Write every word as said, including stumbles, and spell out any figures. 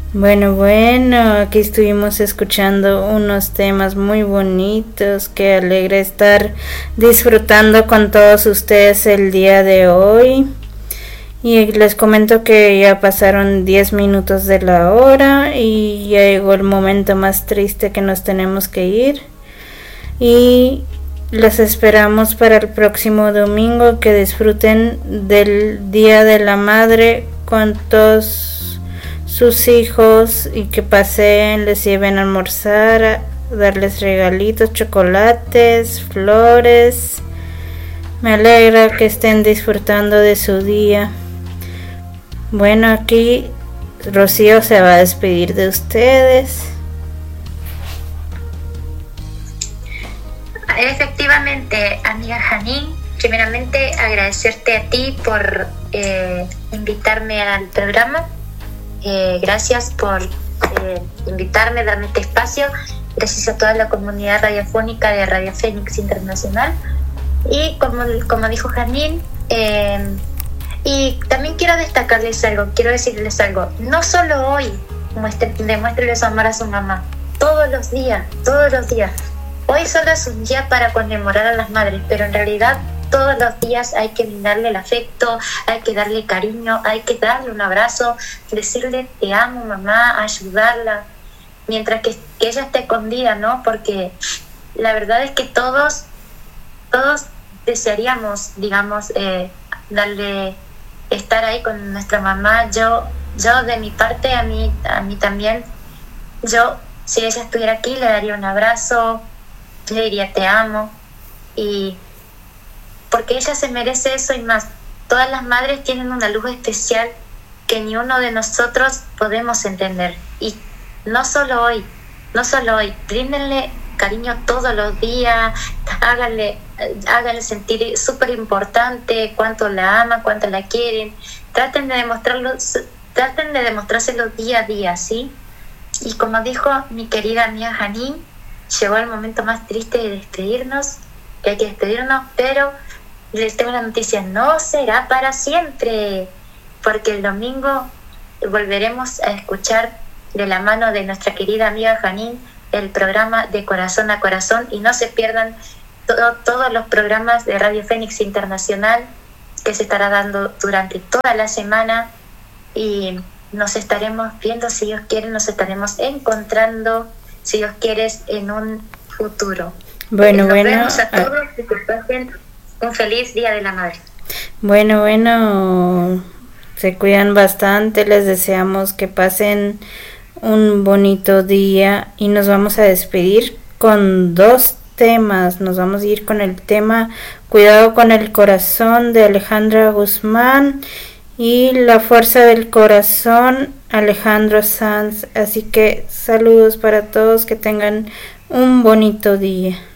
Bueno, bueno, aquí estuvimos escuchando unos temas muy bonitos. Qué alegre estar disfrutando con todos ustedes el día de hoy. Y les comento que ya pasaron diez minutos de la hora y ya llegó el momento más triste que nos tenemos que ir. Y les esperamos para el próximo domingo, que disfruten del Día de la Madre con todos sus hijos y que paseen, les lleven a almorzar, a darles regalitos, chocolates, flores. Me alegra que estén disfrutando de su día. Bueno, aquí Rocío se va a despedir de ustedes. Efectivamente, amiga Janine, primeramente agradecerte a ti por eh, invitarme al programa. Eh, gracias por eh, invitarme, darme este espacio. Gracias a toda la comunidad radiofónica de Radio Fénix Internacional. Y como, como dijo Janine, eh, y también quiero destacarles algo, quiero decirles algo. No solo hoy muestre, demuéstrele su amor a su mamá, todos los días, todos los días. Hoy solo es un día para conmemorar a las madres, pero en realidad todos los días hay que brindarle el afecto, hay que darle cariño, hay que darle un abrazo, decirle te amo mamá, ayudarla, mientras que, que ella esté escondida, ¿no? Porque la verdad es que todos, todos desearíamos, digamos, eh, darle, estar ahí con nuestra mamá. Yo, yo de mi parte, a mí, a mí también, yo, si ella estuviera aquí, le daría un abrazo, le diría te amo, y porque ella se merece eso y más. Todas las madres tienen una luz especial que ni uno de nosotros podemos entender. Y no solo hoy, no solo hoy, bríndenle cariño todos los días, háganle, háganle sentir súper importante cuánto la aman, cuánto la quieren. Traten de demostrarlo, traten de demostrárselo día a día, ¿sí? Y como dijo mi querida amiga Janine, llegó el momento más triste de despedirnos, que hay que despedirnos, pero les tengo una noticia, no será para siempre, porque el domingo volveremos a escuchar de la mano de nuestra querida amiga Janine el programa de Corazón a Corazón, y no se pierdan todo, todos los programas de Radio Fénix Internacional que se estará dando durante toda la semana, y nos estaremos viendo, si Dios quiere, nos estaremos encontrando, si Dios quiere, en un futuro. Bueno, nos bueno. Vemos a todos y que pasen un feliz Día de la Madre. Bueno, bueno, se cuidan bastante, les deseamos que pasen un bonito día y nos vamos a despedir con dos temas. Nos vamos a ir con el tema Cuidado con el Corazón de Alejandra Guzmán y La Fuerza del Corazón, Alejandro Sanz. Así que saludos para todos, que tengan un bonito día.